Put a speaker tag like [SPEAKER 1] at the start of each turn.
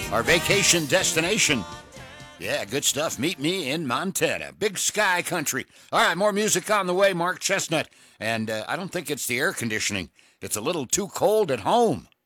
[SPEAKER 1] our vacation destination. Yeah, good stuff. Meet me in Montana. Big sky country. All right, more music on the way. Mark Chestnut. And I don't think it's the air conditioning. It's a little too cold at home.